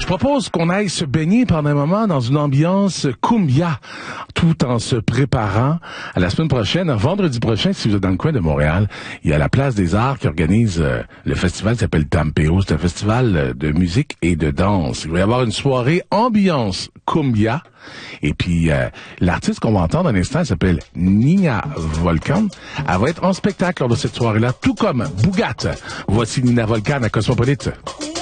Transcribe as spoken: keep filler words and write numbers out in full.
Je propose qu'on aille se baigner pendant un moment dans une ambiance cumbia, tout en se préparant à la semaine prochaine, vendredi prochain, si vous êtes dans le coin de Montréal. Il y a la Place des Arts qui organise euh, le festival qui s'appelle Tampeo. C'est un festival euh, de musique et de danse. Il va y avoir une soirée ambiance cumbia. Et puis, euh, l'artiste qu'on va entendre un instant, elle s'appelle Nina Volcan. Elle va être en spectacle lors de cette soirée-là, tout comme Bougat. Voici Nina Volcan à Cosmopolite.